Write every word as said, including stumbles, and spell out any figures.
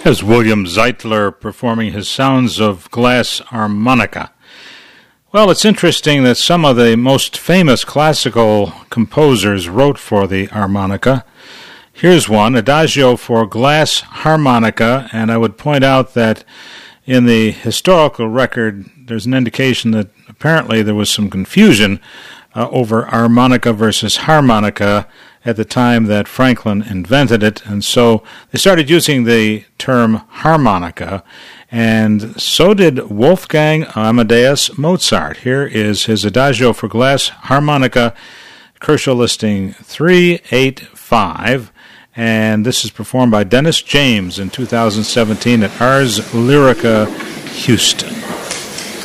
As William Zeitler performing his Sounds of Glass harmonica. Well, it's interesting that some of the most famous classical composers wrote for the harmonica. Here's one, Adagio for Glass Harmonica, and I would point out that in the historical record, there's an indication that apparently there was some confusion uh, over harmonica versus harmonica at the time that Franklin invented it, and so they started using the term harmonica, and so did Wolfgang Amadeus Mozart. Here is his Adagio for Glass Harmonica, Kershaw listing three eight five, and this is performed by Dennis James in two thousand seventeen at Ars Lyrica, Houston.